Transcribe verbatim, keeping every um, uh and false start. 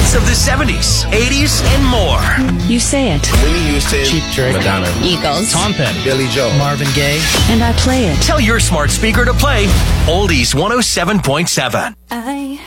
hits of the seventies, eighties, and more. You say it. Whitney Houston, Cheap Trick, Madonna, Eagles. Tom Petty, Billy Joel, Marvin Gaye. And I play it. Tell your smart speaker to play Oldies one oh seven point seven. I